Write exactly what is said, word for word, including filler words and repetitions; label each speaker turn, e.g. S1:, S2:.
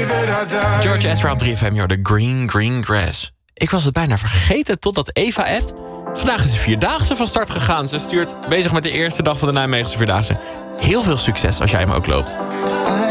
S1: George Ezra op drie F M, de Green Green Grass. Ik was het bijna vergeten totdat Eva appt. Vandaag is de Vierdaagse van start gegaan. Ze stuurt bezig met de eerste dag van de Nijmeegse Vierdaagse. Heel veel succes als jij hem ook loopt.